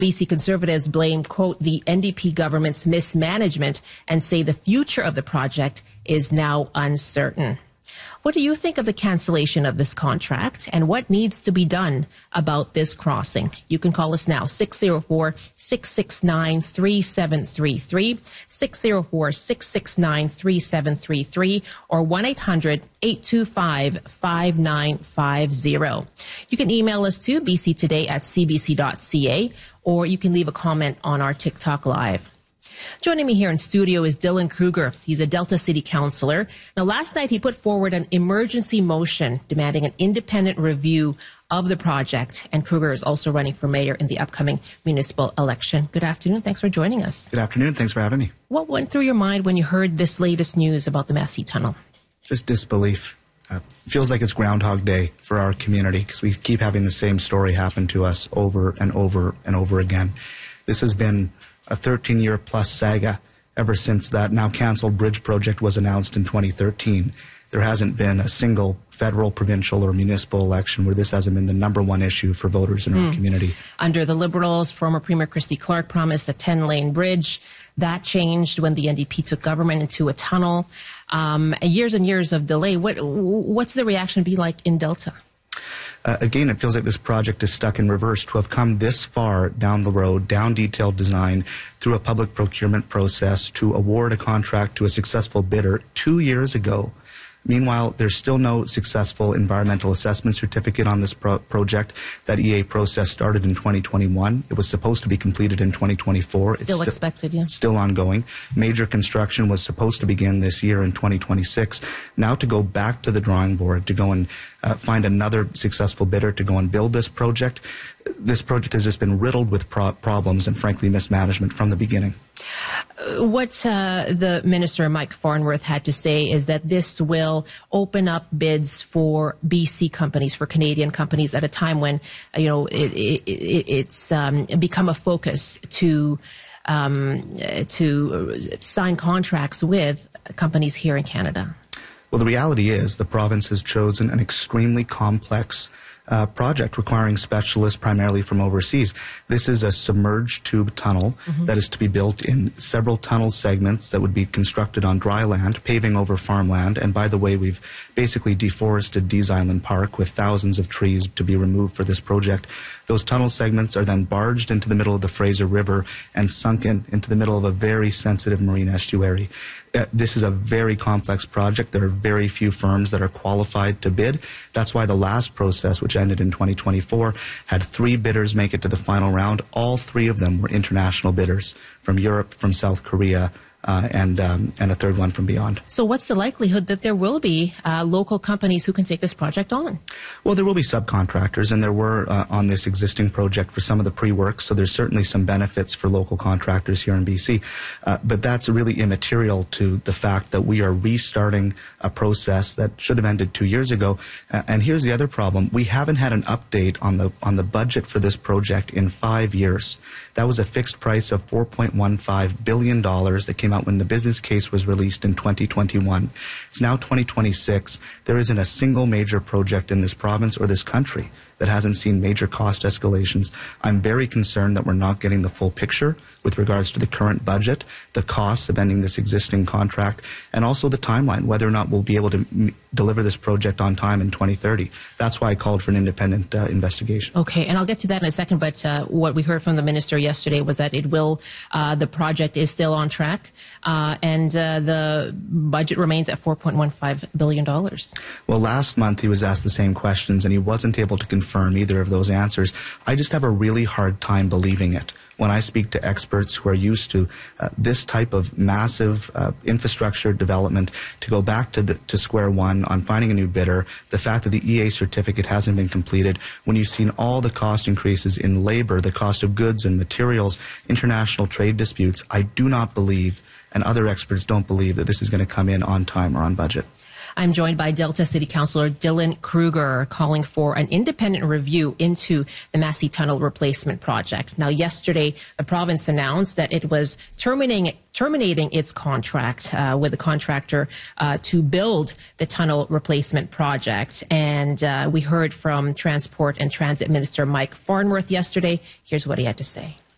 BC Conservatives blame, quote, the NDP government's mismanagement and say the future of the project is now uncertain. What do you think of the cancellation of this contract, and what needs to be done about this crossing? You can call us now, 604-669-3733, 604-669-3733, or 1-800-825-5950. You can email us to bctoday@cbc.ca, or you can leave a comment on our TikTok Live. Joining me here in studio is Dylan Kruger. He's a Delta City Councillor. Now, last night he put forward an emergency motion demanding an independent review of the project. And Kruger is also running for mayor in the upcoming municipal election. Good afternoon. Thanks for joining us. Good afternoon. Thanks for having me. What went through your mind when you heard this latest news about the Massey Tunnel? Just disbelief. Feels like it's Groundhog Day for our community because we keep having the same story happen to us over and over and over again. This has been a 13-year-plus saga ever since that now canceled bridge project was announced in 2013. There hasn't been a single federal, provincial, or municipal election where this hasn't been the number one issue for voters in our community. Under the Liberals, former Premier Christy Clark promised a 10-lane bridge. That changed when the NDP took government into a tunnel. Years and years of delay. What's the reaction be like in Delta? Again, it feels like this project is stuck in reverse. To have come this far down the road, down detailed design, through a public procurement process, to award a contract to a successful bidder 2 years ago. Meanwhile, there's still no successful environmental assessment certificate on this project. That EA process started in 2021. It was supposed to be completed in 2024. Still expected, yeah. Still ongoing. Major construction was supposed to begin this year in 2026. Now to go back to the drawing board, to go and find another successful bidder to go and build this project. This project has just been riddled with problems and, frankly, mismanagement from the beginning. What the Minister, Mike Farnworth, had to say is that this will open up bids for BC companies, for Canadian companies, at a time when, it's become a focus to sign contracts with companies here in Canada. Well, the reality is the province has chosen an extremely complex project requiring specialists primarily from overseas. This is a submerged tube tunnel that is to be built in several tunnel segments that would be constructed on dry land, paving over farmland. And by the way, we've basically deforested Dees Island Park with thousands of trees to be removed for this project. Those tunnel segments are then barged into the middle of the Fraser River and sunken into the middle of a very sensitive marine estuary. This is a very complex project. There are very few firms that are qualified to bid. That's why the last process, which ended in 2024, had 3 bidders make it to the final round. All 3 of them were international bidders from Europe, from South Korea, and a third one from beyond. So what's the likelihood that there will be local companies who can take this project on? Well, there will be subcontractors, and there were on this existing project for some of the pre-work, so there's certainly some benefits for local contractors here in BC. But that's really immaterial to the fact that we are restarting a process that should have ended 2 years ago. And here's the other problem. We haven't had an update on the budget for this project in 5 years. That was a fixed price of $4.15 billion that came out when the business case was released in 2021. It's now 2026. There isn't a single major project in this province or this country that hasn't seen major cost escalations. I'm very concerned that we're not getting the full picture with regards to the current budget, the costs of ending this existing contract, and also the timeline, whether or not we'll be able to deliver this project on time in 2030. That's why I called for an independent investigation. Okay, and I'll get to that in a second, but what we heard from the minister yesterday was that the project is still on track, and the budget remains at $4.15 billion. Well, last month he was asked the same questions, and he wasn't able to confirm either of those answers. I just have a really hard time believing it when I speak to experts who are used to this type of massive infrastructure development, to go back to square one on finding a new bidder, the fact that the EA certificate hasn't been completed, when you've seen all the cost increases in labor, the cost of goods and materials, international trade disputes. I do not believe, and other experts don't believe, that this is going to come in on time or on budget. I'm joined by Delta City Councillor Dylan Kruger, calling for an independent review into the Massey Tunnel replacement project. Now, yesterday, the province announced that it was terminating its contract with the contractor to build the tunnel replacement project. And we heard from Transport and Transit Minister Mike Farnworth yesterday. Here's what he had to say.